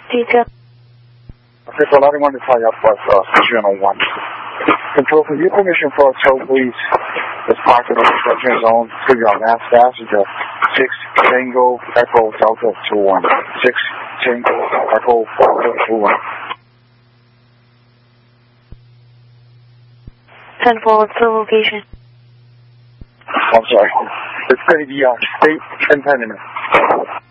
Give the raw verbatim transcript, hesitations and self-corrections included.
Detail. Okay, so I want to tie up with uh, Channel one. Control, can you permission for a tow, please? That's parked in the construction zone to your last passenger. six Tango Echo Delta two one. six Tango Echo Delta two one. ten forward to location. I'm sorry. It's going to be uh, state impediment.